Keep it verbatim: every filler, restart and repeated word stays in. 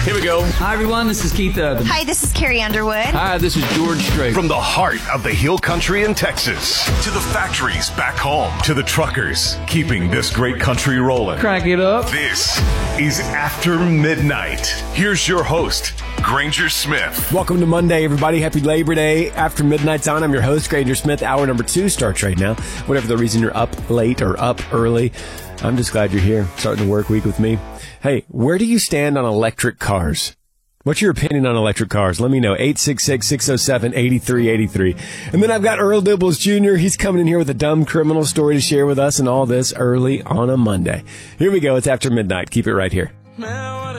Here we go. Hi, everyone. This is Keith Urban. Hi, this is Carrie Underwood. Hi, this is George Strait. From the heart of the Hill Country in Texas to the factories back home to the truckers keeping this great country rolling. Crank it up. This is After Midnight. Here's your host, Granger Smith. Welcome to Monday, everybody. Happy Labor Day. After Midnight's on, I'm your host, Granger Smith. Hour number two starts right now. Whatever the reason you're up late or up early, I'm just glad you're here, starting the work week with me. Hey, where do you stand on electric cars? What's your opinion on electric cars? Let me know. eight six six, six oh seven, eight three eight three. And then I've got Earl Dibbles Junior He's coming in here with a dumb criminal story to share with us and all this early on a Monday. Here we go. It's After Midnight. Keep it right here.